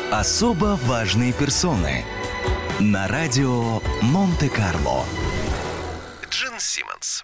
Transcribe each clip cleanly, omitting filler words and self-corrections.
Особо важные персоны на радио Монте-Карло. Джин Симмонс.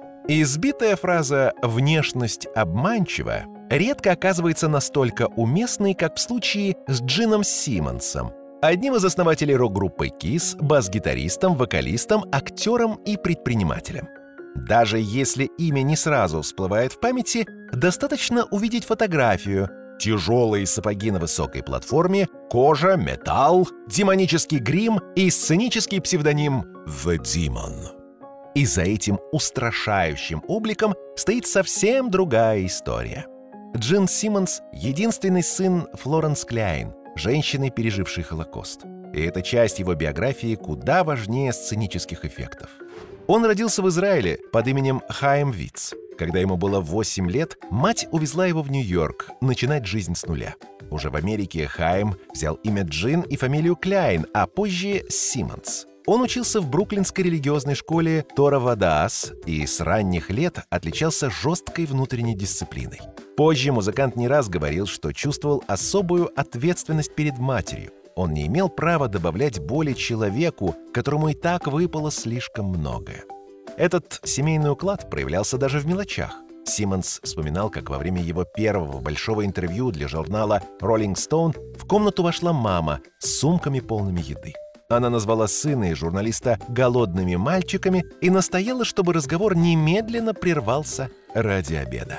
Избитая фраза «внешность обманчива» редко оказывается настолько уместной, как в случае с Джином Симмонсом, одним из основателей рок-группы Kiss, бас-гитаристом, вокалистом, актером и предпринимателем. Даже если имя не сразу всплывает в памяти, достаточно увидеть фотографию: тяжелые сапоги на высокой платформе, кожа, металл, демонический грим и сценический псевдоним «The Demon». И за этим устрашающим обликом стоит совсем другая история. Джин Симмонс — единственный сын Флоренс Кляйн, женщины, пережившей Холокост. И эта часть его биографии куда важнее сценических эффектов. Он родился в Израиле под именем Хаим Виц. Когда ему было 8 лет, мать увезла его в Нью-Йорк начинать жизнь с нуля. Уже в Америке Хаим взял имя Джин и фамилию Кляйн, а позже Симмонс. Он учился в бруклинской религиозной школе Тора Вадаас и с ранних лет отличался жесткой внутренней дисциплиной. Позже музыкант не раз говорил, что чувствовал особую ответственность перед матерью. Он не имел права добавлять боли человеку, которому и так выпало слишком многое. Этот семейный уклад проявлялся даже в мелочах. Симмонс вспоминал, как во время его первого большого интервью для журнала Rolling Stone в комнату вошла мама с сумками, полными еды. Она назвала сына и журналиста голодными мальчиками и настояла, чтобы разговор немедленно прервался ради обеда.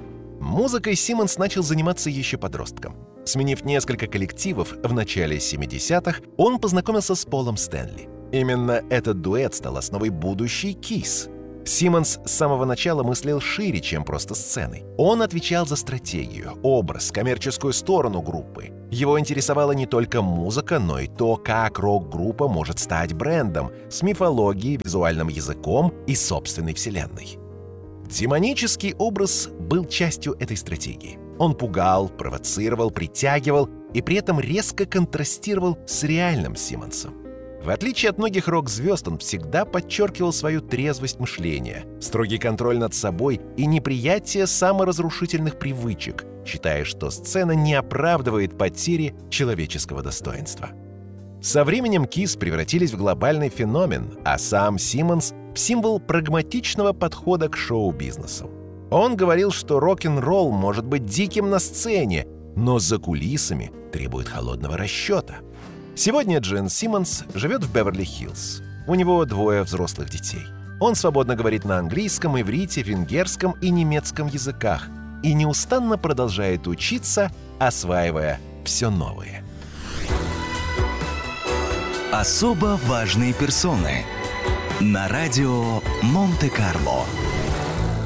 Музыкой Симмонс начал заниматься еще подростком. Сменив несколько коллективов в начале 70-х, он познакомился с Полом Стэнли. Именно этот дуэт стал основой будущей Kiss. Симмонс с самого начала мыслил шире, чем просто сценой. Он отвечал за стратегию, образ, коммерческую сторону группы. Его интересовала не только музыка, но и то, как рок-группа может стать брендом с мифологией, визуальным языком и собственной вселенной. Демонический образ был частью этой стратегии. Он пугал, провоцировал, притягивал и при этом резко контрастировал с реальным Симмонсом. В отличие от многих рок-звезд, он всегда подчеркивал свою трезвость мышления, строгий контроль над собой и неприятие саморазрушительных привычек, считая, что сцена не оправдывает потери человеческого достоинства. Со временем Kiss превратились в глобальный феномен, а сам Симмонс — в символ прагматичного подхода к шоу-бизнесу. Он говорил, что рок-н-ролл может быть диким на сцене, но за кулисами требует холодного расчета. Сегодня Джин Симмонс живет в Беверли-Хиллз. У него 2 взрослых детей. Он свободно говорит на английском, иврите, венгерском и немецком языках и неустанно продолжает учиться, осваивая все новое. Особо важные персоны на радио Монте-Карло.